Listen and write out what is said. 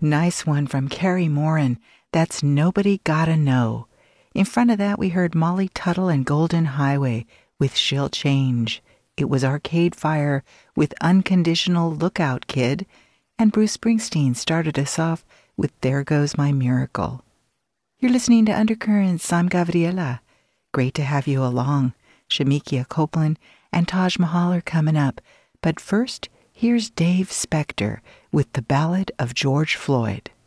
Nice one from Carrie Morin. That's Nobody Gotta Know. In front of that, we heard Molly Tuttle and Golden Highway with She'll Change. It was Arcade Fire with Unconditional Lookout Kid. And Bruce Springsteen started us off with There Goes My Miracle. You're listening to Undercurrents. I'm Gabriela. Great to have you along. Shamikia Copeland and Taj Mahal are coming up. But first, here's Dave Spector with the Ballad of George Floyd.